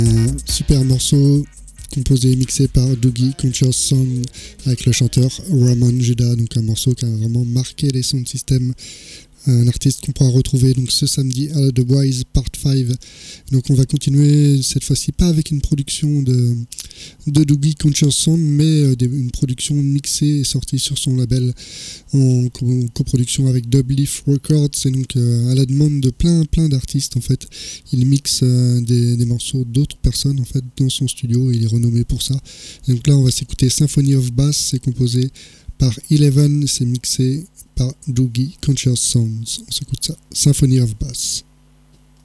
Un super morceau composé et mixé par Doogie Conscious Sound avec le chanteur Ramon Judah, donc un morceau qui a vraiment marqué les sound systems. Un artiste qu'on pourra retrouver donc ce samedi à The Wise Part 5. Donc on va continuer cette fois-ci pas avec une production de Doogie Conscious Sound, mais une production mixée et sortie sur son label en coproduction avec Dubleaf Records. Et donc à la demande de plein d'artistes en fait, il mixe des morceaux d'autres personnes en fait dans son studio. Il est renommé pour ça. Et donc là on va s'écouter Symphony of Bass, c'est composé par Eleven, c'est mixé par Doogie Conscious Sounds. On s'écoute ça, Symphony of Bass.